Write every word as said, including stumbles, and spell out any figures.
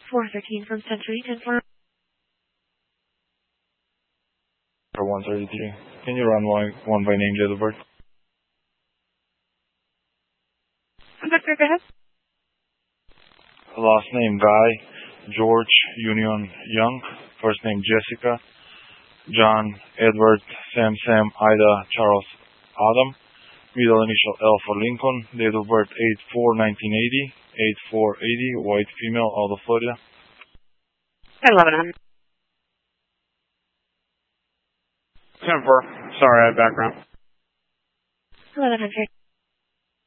four thirteen from Century, ten four. one thirty-three. Can you run one, one by name, date of birth? Conductor, go ahead. Last name Guy, George, Union, Young. First name Jessica, John, Edward, Sam, Sam, Ida, Charles, Adam. Middle initial L for Lincoln. Date of birth eight four nineteen eighty. eight four eighty. White female, out of Florida. eleven. ten four. Sorry, I had background. eleven hundred.